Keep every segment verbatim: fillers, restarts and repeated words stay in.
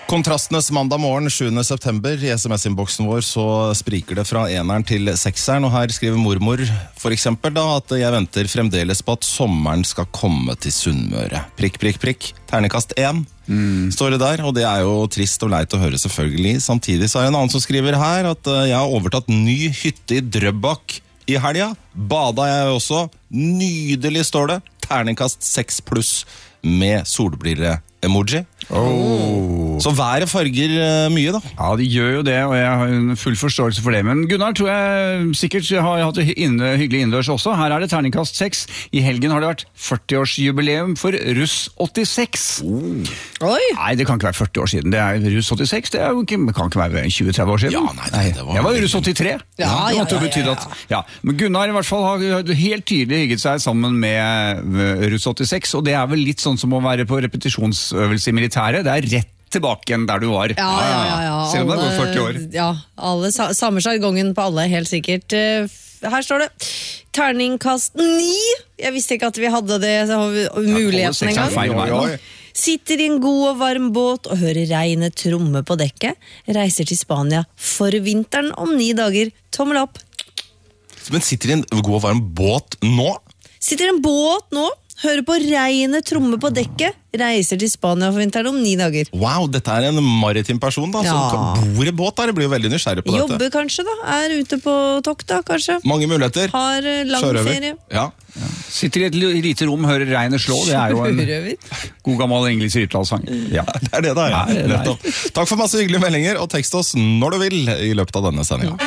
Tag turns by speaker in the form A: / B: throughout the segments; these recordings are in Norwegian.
A: Kontrastenes mandag morgen, sjuende september. I sms-innboksen vår så spriker det fra eneren til sekseren, og her skriver mormor for eksempel da, at jeg venter fremdeles på at sommeren skal komme til Sunnmøre. Prikk, prikk, prikk. Ternekast én mm. står det der, og det er jo trist og leit å høre selvfølgelig. Samtidig så er det en annen som skriver her at jeg har overtatt ny hytte i Drøbak i helga. Bada jeg også. Nydelig står det. Ternekast seks pluss med solbrille-emoji. Oh. Så været farger uh, mye da.
B: Ja, de gjør jo det, og jeg har en full forståelse for det. Men Gunnar tror jeg sikkert har hatt det inne, hyggelig innendørs også. Her er det terningkast seks. I helgen har det vært førti-årsjubileum for Russ åttiseks. Oh. Oi! Nei, det kan ikke være førti år siden. Det er Russ åttiseks, det, er jo ikke, det kan ikke være tjue-tretti år siden.
A: Ja, nei, nei, det var...
B: Jeg var Russ åttitre. Ja, ja, ja, ja, ja, ja. At, ja. Men Gunnar i hvert fall har helt tydelig hygget seg sammen med Russ åttiseks, og det er vel litt sånn som å være på repetisjonsøvelse i militæret. Det er rett tilbake igjen der du var.
C: Ja, ja, ja, ja.
B: Selv om det går førti år.
C: Ja, alle, samme sjargongen på alle, helt sikkert. Her står det terningkast ni. Jeg visste ikke at vi hadde det muligheten en gang. Sitter i en god og varm båt og hører regnet tromme på dekket. Reiser til Spania for vinteren om ni dager. Tommel opp.
A: Men sitter i en god og varm båt nå?
C: Sitter i en båt nå. Hører på regnet tromme på dekket. Reiser til Spania for vinteren om ni dager.
A: Wow, dette er en maritim person da, ja. Som bor i båt der. Jeg blir jo veldig nysgjerrig på
C: Jobber
A: dette.
C: Jobber kanskje da, er ute på tokt da, kanskje.
A: Mange muligheter.
C: Har lang
A: Sjørøver.
C: Ferie.
A: Ja.
B: Ja. Sitter i et lite rom, hører regnet slå. Det er jo en god gammel engelsk ryttalsang. Ja,
A: det er det da. Ja. Ja, det er. Takk for masse hyggelige meldinger, og tekst oss når du vil i løpet av denne sendingen.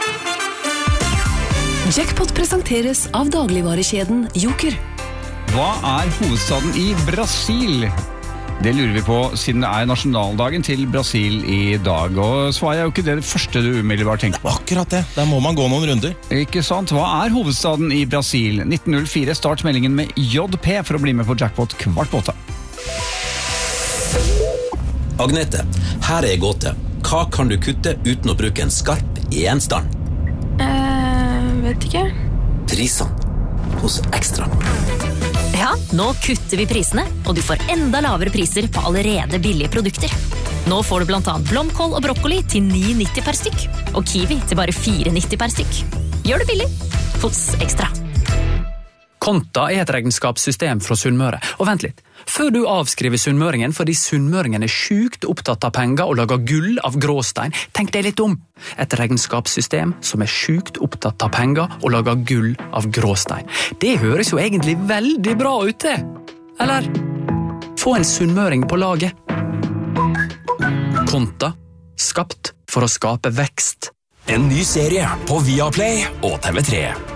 D: Jackpot presenteres av dagligvarekjeden Joker.
B: Hva er hovedstaden i Brasil? Det lurer vi på siden det er nasjonaldagen til Brasil i dag. Og svaret er jo ikke det første du umiddelbart tenker på.
A: Akkurat det, der må man gå noen runder.
B: Ikke sant? Hva er hovedstaden i Brasil? nitten null fire, start meldingen med J P for å bli med på Jackpot kvart på åtte.
E: Agnete, her er gåte. Hva kan du kutte uten å bruke en skarp gjenstand?
F: Eh, vet ikke.
E: Prisene hos Ekstra.
G: Ja, nå kutter vi prisene, og du får enda lavere priser på allerede billige produkter. Nå får du blant annet blomkål og brokkoli til ni nitti per stykk, og kiwi til bare fire nitti per stykk. Gjør det billig hos Ekstra.
H: Konta er et regnskapssystem fra Sunnmøre. Og vent litt, før du avskriver sunnmøringen fordi sunnmøringen er sjukt opptatt av penger og lager gull av gråstein, tenk deg litt om. Et regnskapssystem som er sjukt opptatt av penger og lager gull av gråstein. Det høres jo egentlig veldig bra ut det. Eller? Få en sunnmøring på laget. Konta, skapt for å skape vekst.
I: En ny serie på Viaplay og T V tre.